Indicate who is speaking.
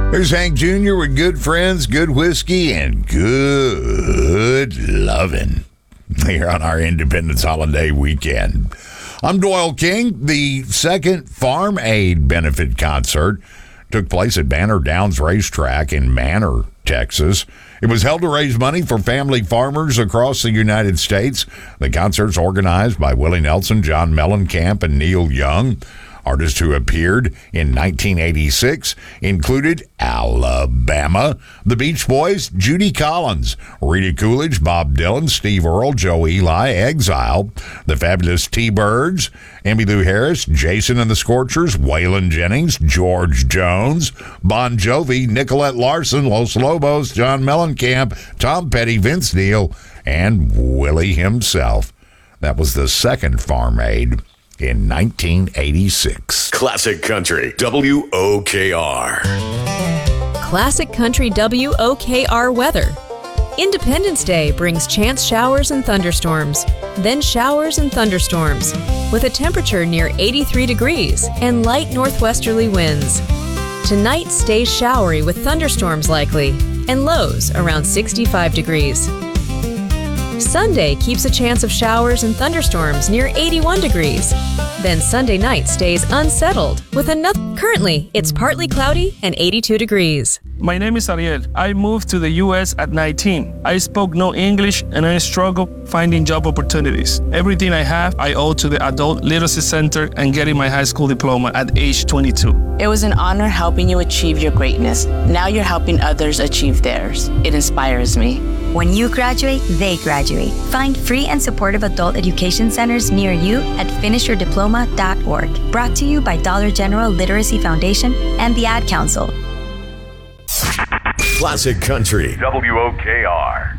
Speaker 1: There's Hank Jr. with good friends, good whiskey, and good lovin' here on our Independence Holiday weekend. I'm Doyle King. The second Farm Aid benefit concert took place at Banner Downs Racetrack in Manor, Texas. It was held to raise money for family farmers across the United States. The concert's organized by Willie Nelson, John Mellencamp, and Neil Young. Artists who appeared in 1986 included Alabama, the Beach Boys, Judy Collins, Rita Coolidge, Bob Dylan, Steve Earle, Joe Ely, Exile, the Fabulous T-Birds, Emmylou Harris, Jason and the Scorchers, Waylon Jennings, George Jones, Bon Jovi, Nicolette Larson, Los Lobos, John Mellencamp, Tom Petty, Vince Neil, and Willie himself. That was the second Farm Aid in 1986.
Speaker 2: Classic Country, WOKR.
Speaker 3: Classic Country WOKR weather. Independence Day brings chance showers and thunderstorms, then showers and thunderstorms, with a temperature near 83 degrees and light northwesterly winds. Tonight stays showery with thunderstorms likely, and lows around 65 degrees. Sunday keeps a chance of showers and thunderstorms near 81 degrees. Then Sunday night stays unsettled with currently it's partly cloudy and 82 degrees.
Speaker 4: My name is Ariel. I moved to the U.S. at 19. I spoke no English and I struggled finding job opportunities. Everything I have, I owe to the Adult Literacy Center and getting my high school diploma at age 22.
Speaker 5: It was an honor helping you achieve your greatness. Now you're helping others achieve theirs. It inspires me.
Speaker 6: When you graduate, they graduate. Find free and supportive adult education centers near you at finishyourdiploma.org. Brought to you by Dollar General Literacy Foundation and the Ad Council.
Speaker 2: Classic Country, WOKR.